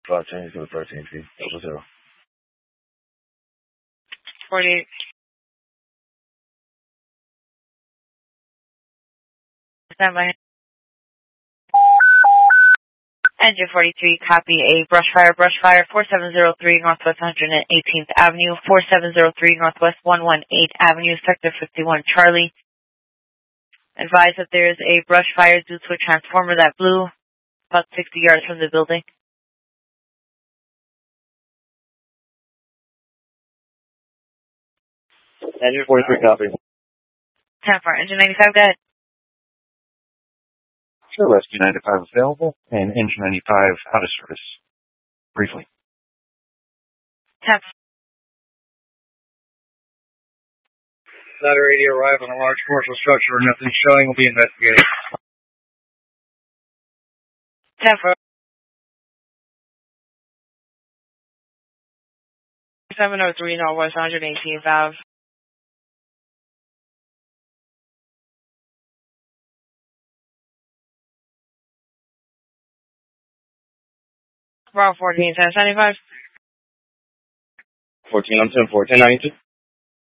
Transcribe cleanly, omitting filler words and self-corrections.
change to the 13th, 00. 48. Stand by. Engine 43, copy a brush fire, 4703 Northwest 118th Avenue, 4703 Northwest 118th Avenue, Sector 51, Charlie. Advise that there is a brush fire due to a transformer that blew about 60 yards from the building. Engine 43, copy. 10 for engine 95, go ahead. Sure, Rescue 95 available, and engine 95 out of service. Briefly. 10. Ladder 80 arrive on a large commercial structure where nothing showing will be investigated. 10 for 703 Northwest 118th Ave. Bravo 14, 1075. 14 on 10-4, 1092.